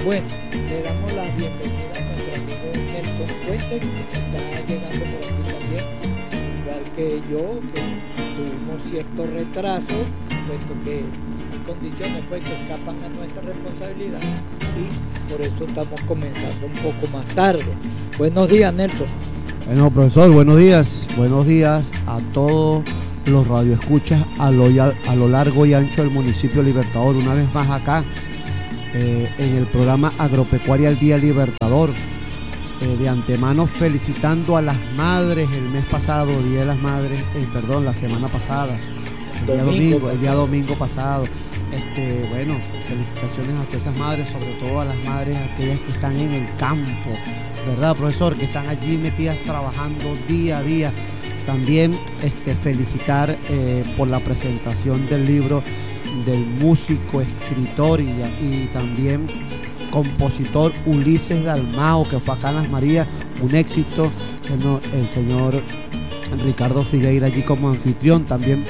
Bueno, le damos la bienvenida a nuestro amigo Nelson Puente, que está llegando por aquí también, igual que yo, que tuvimos cierto retraso, puesto que hay condiciones pues, que escapan a nuestra responsabilidad y por eso estamos comenzando un poco más tarde. Buenos días, Nelson. Bueno, profesor, buenos días a todos los radioescuchas a lo largo y ancho del municipio Libertador, una vez más acá en el programa Agropecuaria al Día Libertador. De antemano felicitando a las madres el mes pasado, Día de las Madres, la semana pasada, el día domingo pasado. Bueno, felicitaciones a todas esas madres, sobre todo a las madres aquellas que están en el campo, ¿verdad, profesor? Que están allí metidas trabajando día a día. También felicitar por la presentación del libro del músico, escritor y también compositor Ulises Dalmao, que fue acá en Las Marías, un éxito. El señor Ricardo Figueira allí como anfitrión, también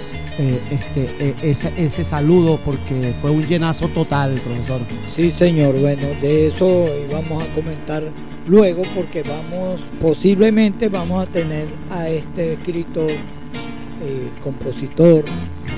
ese saludo, porque fue un llenazo total, profesor. Sí, señor, bueno, de eso vamos a comentar luego, porque posiblemente vamos a tener a este escritor, compositor,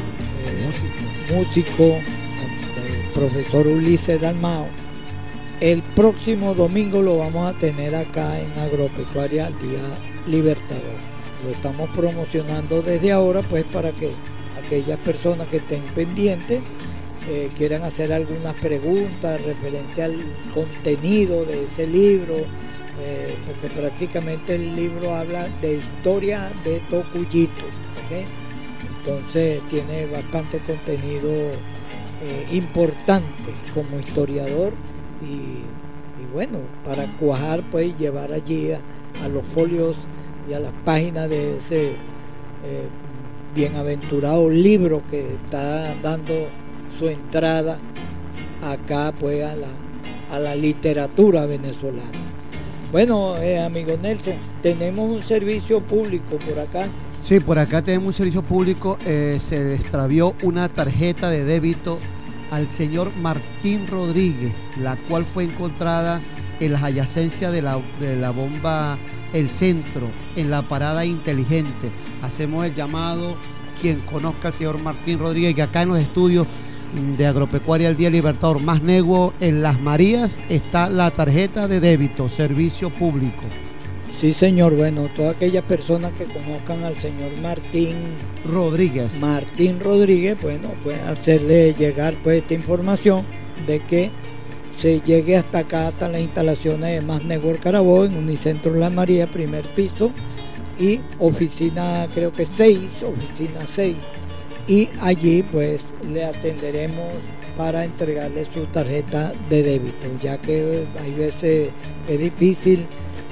músico, profesor Ulises Dalmao. El próximo domingo lo vamos a tener acá en Agropecuaria al Día Libertador. Lo estamos promocionando desde ahora, pues, para que aquellas personas que estén pendientes quieran hacer algunas preguntas referente al contenido de ese libro, porque prácticamente el libro habla de historia de Tocuyito, ¿okay? Entonces tiene bastante contenido importante como historiador y bueno, para cuajar pues llevar allí a los folios y a las páginas de ese bienaventurado libro que está dando su entrada acá pues a la literatura venezolana. Bueno, amigo Nelson, tenemos un servicio público por acá. Sí, por acá tenemos un servicio público. Se extravió una tarjeta de débito al señor Martín Rodríguez, la cual fue encontrada en las adyacencias de la bomba El Centro, en la parada inteligente. Hacemos el llamado, quien conozca al señor Martín Rodríguez, que acá en los estudios de Agropecuaria al Día Libertador, más Negro, en Las Marías, está la tarjeta de débito, servicio público. Sí, señor. Bueno, todas aquellas personas que conozcan al señor Martín Rodríguez, bueno, pueden hacerle llegar pues esta información de que se llegue hasta acá, hasta las instalaciones de Más Network Carabobo, en Unicentro La María, primer piso, y oficina 6, y allí pues le atenderemos para entregarle su tarjeta de débito, ya que hay veces es difícil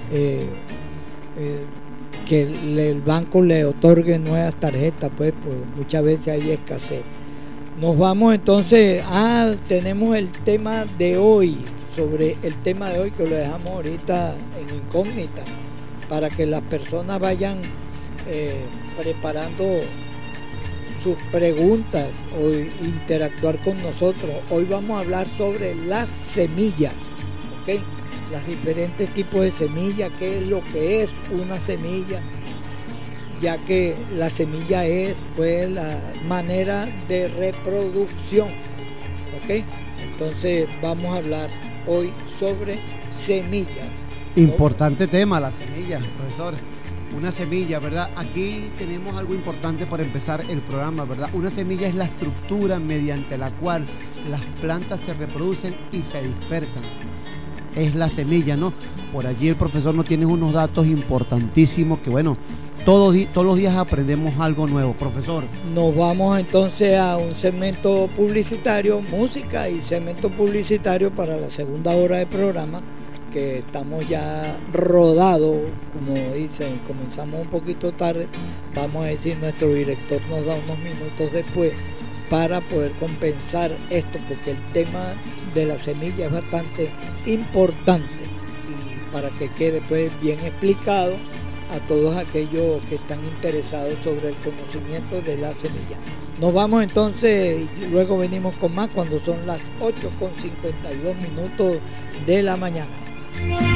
que el banco le otorgue nuevas tarjetas, pues muchas veces hay escasez. Nos vamos entonces tenemos el tema de hoy, sobre el tema de hoy que lo dejamos ahorita en incógnita, para que las personas vayan preparando sus preguntas o interactuar con nosotros. Hoy vamos a hablar sobre las semillas, ¿ok? Las diferentes tipos de semillas, qué es lo que es una semilla, ya que la semilla es pues la manera de reproducción, ¿ok? Entonces vamos a hablar hoy sobre semillas. Importante tema, las semillas, profesor. Una semilla, ¿verdad? Aquí tenemos algo importante para empezar el programa, ¿verdad? Una semilla es la estructura mediante la cual las plantas se reproducen y se dispersan. Es la semilla, ¿no? Por allí el profesor nos tiene unos datos importantísimos que, bueno, todos los días aprendemos algo nuevo, profesor. Nos vamos entonces a un segmento publicitario, música y segmento publicitario para la segunda hora del programa, que estamos ya rodados, como dicen, comenzamos un poquito tarde, vamos a decir, nuestro director nos da unos minutos después para poder compensar esto, porque el tema de la semilla es bastante importante, y para que quede pues bien explicado a todos aquellos que están interesados sobre el conocimiento de la semilla. Nos vamos entonces y luego venimos con más cuando son las 8:52 de la mañana.